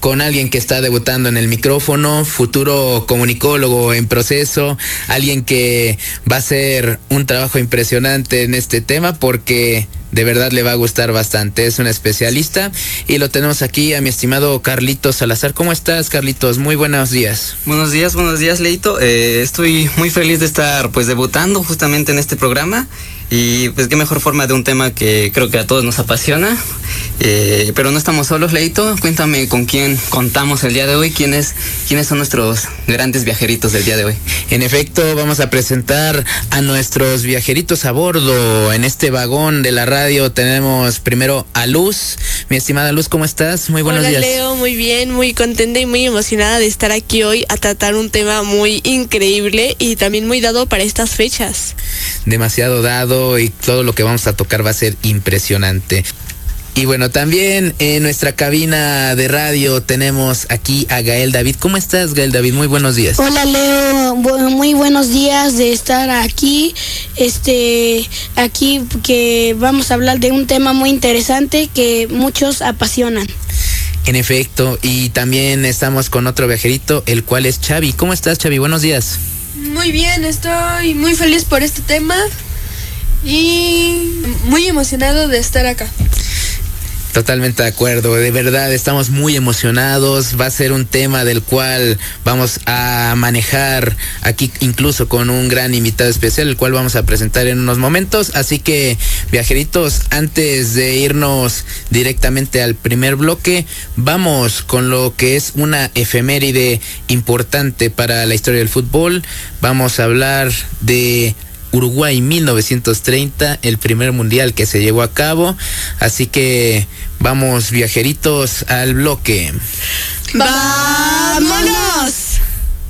con alguien que está debutando en el micrófono, futuro comunicólogo en proceso, alguien que va a hacer un trabajo impresionante en este tema porque de verdad le va a gustar bastante. Es un especialista y lo tenemos aquí a mi estimado Carlitos Salazar. ¿Cómo estás, Carlitos? Muy buenos días. Buenos días, Leito. Estoy muy feliz de estar pues debutando justamente en este programa y pues qué mejor forma de un tema que creo que a todos nos apasiona. Pero no estamos solos, Leito. Cuéntame con quién contamos el día de hoy, quiénes son nuestros grandes viajeritos del día de hoy. En efecto, vamos a presentar a nuestros viajeritos a bordo. En este vagón de la radio tenemos primero a Luz. Mi estimada Luz, ¿cómo estás? Muy buenos días. Hola, Leo, muy bien, muy contenta y muy emocionada de estar aquí hoy a tratar un tema muy increíble y también muy dado para estas fechas. Demasiado dado y todo lo que vamos a tocar va a ser impresionante. Y bueno, también en nuestra cabina de radio tenemos aquí a Gael David. ¿Cómo estás, Gael David? Muy buenos días. Hola, Leo, muy buenos días de estar aquí. Aquí que vamos a hablar de un tema muy interesante que muchos apasionan. En efecto, y también estamos con otro viajerito, el cual es Xavi. ¿Cómo estás, Xavi? Buenos días. Muy bien, estoy muy feliz por este tema y muy emocionado de estar acá. Totalmente de acuerdo, de verdad estamos muy emocionados, va a ser un tema del cual vamos a manejar aquí incluso con un gran invitado especial, el cual vamos a presentar en unos momentos, así que viajeritos, antes de irnos directamente al primer bloque, vamos con lo que es una efeméride importante para la historia del fútbol. Vamos a hablar de Uruguay 1930, el primer mundial que se llevó a cabo, así que vamos viajeritos al bloque. ¡Vamos!